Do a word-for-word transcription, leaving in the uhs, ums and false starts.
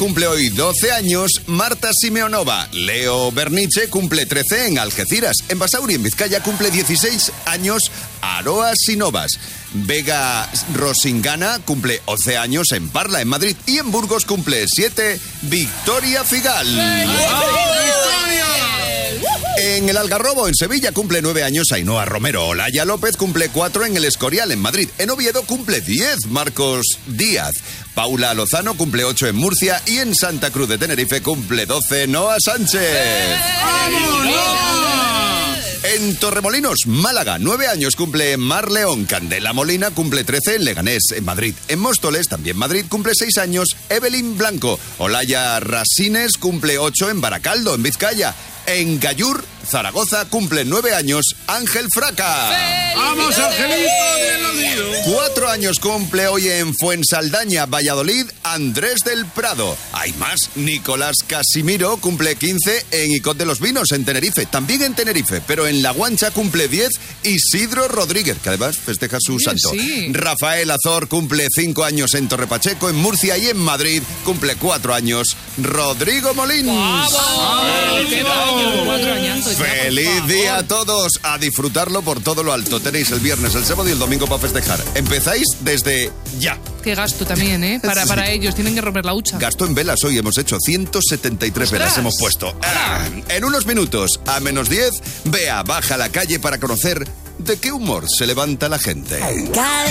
cumple hoy doce años. Marta Simeonova. Leo Berniche cumple trece en Algeciras. En Basauri, en Vizcaya, cumple dieciséis años Aroa Sinovas. Vega Rosingana cumple once años en Parla, en Madrid. Y en Burgos cumple siete Victoria Figal. En el Algarrobo, en Sevilla, cumple nueve años Ainhoa Romero. Olaya López cumple cuatro en el Escorial, en Madrid. En Oviedo cumple diez Marcos Díaz. Paula Lozano cumple ocho en Murcia. Y en Santa Cruz de Tenerife cumple doce Noa Sánchez. En Torremolinos, Málaga, nueve años cumple Mar León. Candela Molina cumple trece en Leganés, en Madrid. En Móstoles, también Madrid, cumple seis años Evelyn Blanco. Olaya Rasines cumple ocho en Baracaldo, en Vizcaya. En Gallur, Zaragoza, cumple nueve años Ángel Fraca. ¡Vamos, Angelito! Cuatro años cumple hoy en Fuensaldaña, Valladolid, Andrés del Prado. Hay más. Nicolás Casimiro cumple quince en Icod de los Vinos, en Tenerife. También en Tenerife, pero en La Guancha cumple diez Isidro Rodríguez, que además festeja su Sí, santo. sí. Rafael Azor cumple cinco años en Torrepacheco, en Murcia, y en Madrid cumple cuatro años Rodrigo Molins. ¡Vamos! ¡Qué año! Cuatro añazos ya, ¡Feliz por favor. día a todos! A disfrutarlo por todo lo alto. Tenéis el viernes, el sábado y el domingo para festejar. Empezáis desde ya. Qué gasto también, ¿eh? Para, Sí. para ellos, tienen que romper la hucha. Gasto en velas hoy, hemos hecho ciento setenta y tres velas, ¡Ostras! hemos puesto. Ah, en unos minutos, a menos diez, vea, baja a la calle para conocer de qué humor se levanta la gente.